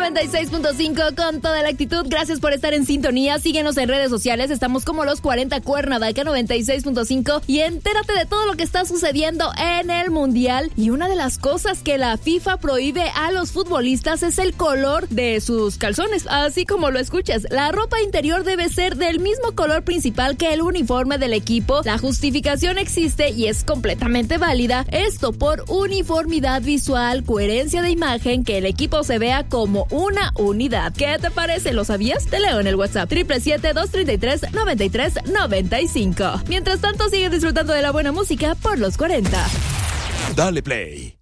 96.5 con toda la actitud. Gracias por estar en sintonía. Síguenos en redes sociales. Estamos como Los 40 Cuernavaca 96.5 y entérate de todo lo que está sucediendo en el Mundial. Y una de las cosas que la FIFA prohíbe a los futbolistas es el color de sus calzones. Así como lo escuchas, la ropa interior debe ser del mismo color principal que el uniforme del equipo. La justificación existe y es completamente válida. Esto por uniformidad visual, coherencia de imagen, que el equipo se vea como una unidad. ¿Qué te parece? ¿Lo sabías? Te leo en el WhatsApp 777-233-9395. Mientras tanto, sigue disfrutando de la buena música por Los 40. Dale play